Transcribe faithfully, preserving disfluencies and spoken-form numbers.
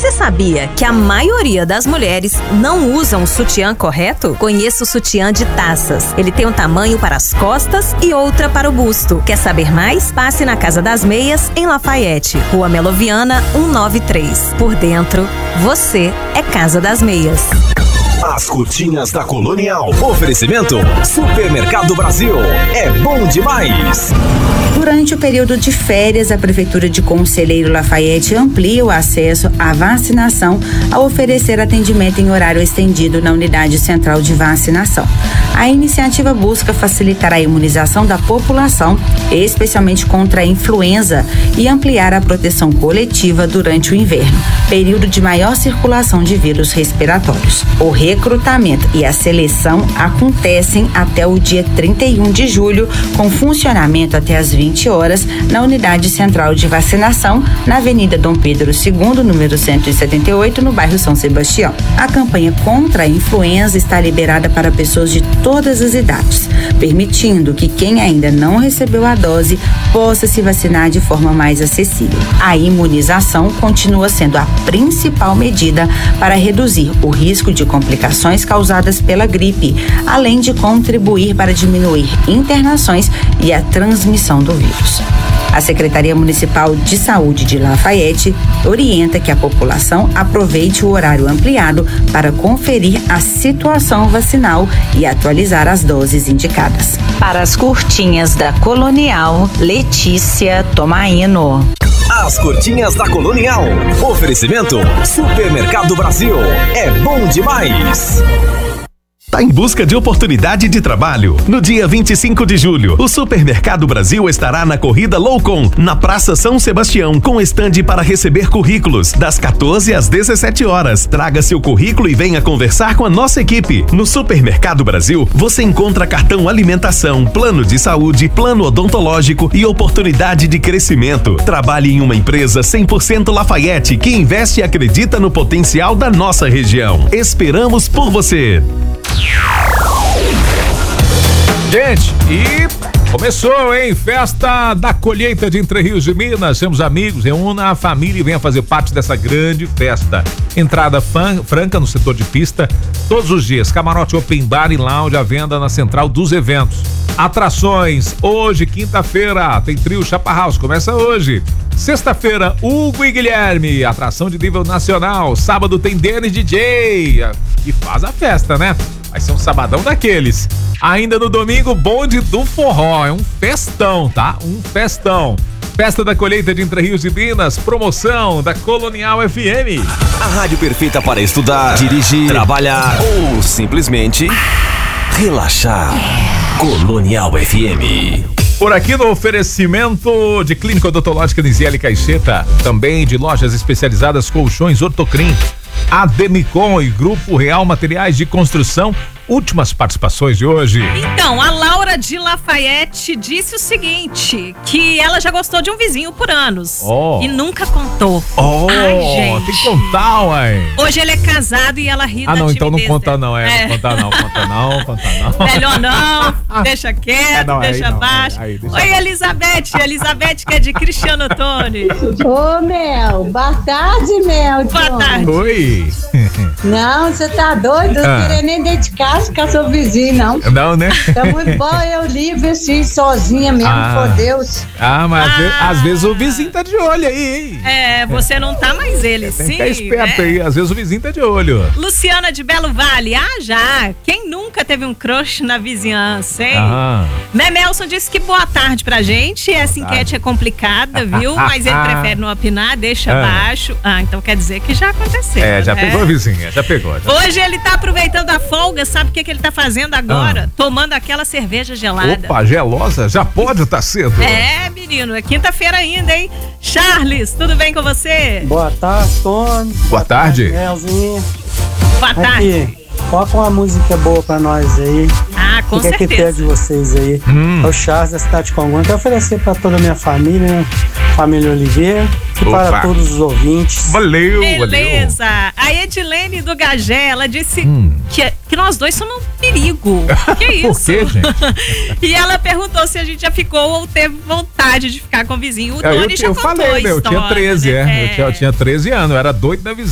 Você sabia que a maioria das mulheres não usam o sutiã correto? Conheça o sutiã de taças. Ele tem um tamanho para as costas e outra para o busto. Quer saber mais? Passe na Casa das Meias, em Lafayette, Rua Meloviana, cento e noventa e três. Por dentro, você é Casa das Meias. As curtinhas da Colonial. Oferecimento Supermercado Brasil. É bom demais. Durante o período de férias, a Prefeitura de Conselheiro Lafayette amplia o acesso à vacinação ao oferecer atendimento em horário estendido na Unidade Central de Vacinação. A iniciativa busca facilitar a imunização da população, especialmente contra a influenza, e ampliar a proteção coletiva durante o inverno, período de maior circulação de vírus respiratórios. O recrutamento e a seleção acontecem até o dia trinta e um de julho, com funcionamento até às vinte horas na Unidade Central de Vacinação, na Avenida Dom Pedro segundo, número cento e setenta e oito, no bairro São Sebastião. A campanha contra a influenza está liberada para pessoas de todas as idades, permitindo que quem ainda não recebeu a dose possa se vacinar de forma mais acessível. A imunização continua sendo a principal medida para reduzir o risco de complicações causadas pela gripe, além de contribuir para diminuir internações e a transmissão do vírus. A Secretaria Municipal de Saúde de Lafayette orienta que a população aproveite o horário ampliado para conferir a situação vacinal e atualizar as doses indicadas. Para as curtinhas da Colonial, Letícia Tomaino. As curtinhas da Colonial. Oferecimento Supermercado Brasil. É bom demais. Tá em busca de oportunidade de trabalho? No dia vinte e cinco de julho, o Supermercado Brasil estará na corrida Loucon, na Praça São Sebastião, com estande para receber currículos, das quatorze às dezessete horas. Traga seu currículo e venha conversar com a nossa equipe. No Supermercado Brasil, você encontra cartão alimentação, plano de saúde, plano odontológico e oportunidade de crescimento. Trabalhe em uma empresa cem por cento Lafayette que investe e acredita no potencial da nossa região. Esperamos por você. Gente, e começou, hein? Festa da colheita de Entre Rios de Minas. Temos amigos, reúna a família e venha fazer parte dessa grande festa. Entrada fan, franca no setor de pista, todos os dias. Camarote open bar e lounge à venda na central dos eventos. Atrações, hoje, quinta-feira, tem trio Chapa House, começa hoje. Sexta-feira, Hugo e Guilherme, atração de nível nacional. Sábado tem Denis D J, que faz a festa, né? Vai ser um sabadão daqueles. Ainda no domingo, bonde do forró. É um festão, tá? Um festão. Festa da colheita de Entre Rios e Minas, promoção da Colonial F M. A rádio perfeita para estudar, dirigir, trabalhar ou simplesmente relaxar. Colonial F M. Por aqui no oferecimento de Clínica Odontológica Nisiele Caixeta, também de lojas especializadas Colchões Ortocrim, Ademicon e Grupo Real Materiais de Construção. Últimas participações de hoje. Então, a Laura de Lafayette disse o seguinte, que ela já gostou de um vizinho por anos. Oh. E nunca contou. Oh, ai, gente. Tem que contar, uai. Hoje ele é casado e ela ri Ah, da não, então não timidez conta dele. não, é, é. não conta não, conta não, conta não. Melhor não, deixa quieto, É, não, deixa aí não, baixo. aí, aí, deixa Oi, baixo. Elizabeth, Elizabeth que é de Cristiano Tony. Ô, Mel, boa tarde, Mel. Boa Tony. tarde. Oi. Não, você tá doido? Eu Ah. não queria nem dentro de casa com a sua vizinha, não. Não, né? Tá muito bom, eu livre assim, sozinha mesmo, Ah. por Deus. Ah, mas às, ve- Ah. às vezes o vizinho tá de olho aí, hein? É, você não tá mais ele, Tem que sim. ficar esperto né? aí, às vezes o vizinho tá de olho. Luciana de Belo Vale, ah já, quem nunca teve um crush na vizinhança, hein? Ah. Memelson disse que boa tarde pra gente, essa enquete é complicada, viu? Mas ele prefere não opinar, deixa Ah. baixo. Ah, então quer dizer que já aconteceu, É, já né? pegou a vizinha, já pegou. Já. Hoje ele tá aproveitando a folga, sabe o que, que ele tá fazendo agora? Tomando aquela cerveja gelada. Opa, gelosa, já pode estar cedo. É, menino, é quinta-feira ainda, hein? Charles, tudo bem com você? Boa tarde, Tony. Boa tarde. Melzinho. Boa tarde. Aqui, coloca uma música boa pra nós aí. Ah, com Fica aqui perto certeza. de vocês aí. Hum. É o Charles da cidade de Congonhas. Quero oferecer pra toda a minha família, né? Família Oliveira. E Opa. para todos os ouvintes. Valeu, Beleza. A Edilene do Gagé, ela disse Hum. que, que nós dois somos um perigo. Que Por isso? quê, gente? E ela perguntou se a gente já ficou ou teve vontade de ficar com o vizinho. O É, eu, Tony já eu contou falei, a né? Eu tinha história, treze, né? é. Eu, tinha, eu tinha treze anos, eu era doido da vizinha.